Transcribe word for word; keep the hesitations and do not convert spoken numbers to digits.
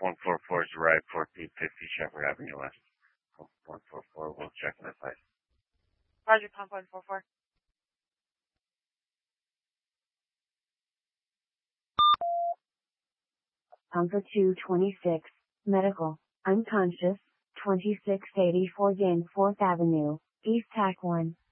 one four four is right for P fifty Shepherd Avenue West. one four four, we'll check that place. Roger, pump one four four. Pumper two twenty-six, medical, unconscious, twenty-six eighty-four Danforth Avenue, East Tack one.